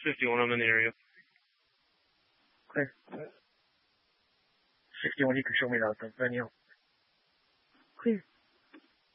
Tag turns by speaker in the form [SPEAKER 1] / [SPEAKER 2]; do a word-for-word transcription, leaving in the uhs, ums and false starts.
[SPEAKER 1] fifty-one, I'm in the area.
[SPEAKER 2] Clear. sixty-one, you can show me the, the venue.
[SPEAKER 3] Clear.